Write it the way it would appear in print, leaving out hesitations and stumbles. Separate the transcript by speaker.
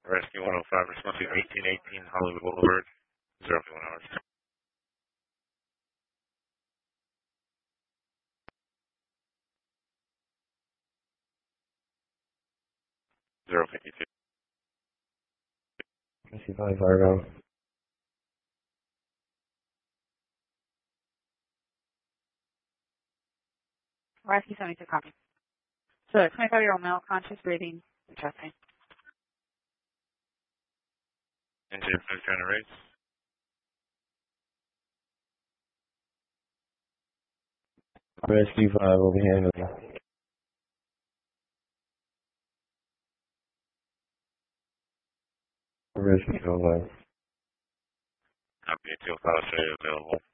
Speaker 1: Rescue 105, response to 1818 Hollywood Boulevard, 051 hours. 052.
Speaker 2: Rescue 5 Fargo.
Speaker 3: Rescue 72 copy. So, 25-year-old male, conscious breathing, and chesting.
Speaker 1: Engine 5 trying to raise.
Speaker 2: Rescue 5 will be handling. Rescue 5.
Speaker 1: Copy, 2 file available.